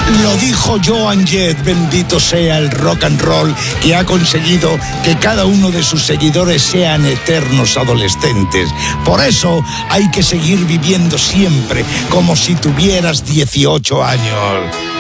Lo dijo Joan Jett, bendito sea el rock and roll, que ha conseguido que cada uno de sus seguidores sean eternos adolescentes. Por eso hay que seguir viviendo siempre como si tuvieras 18 años.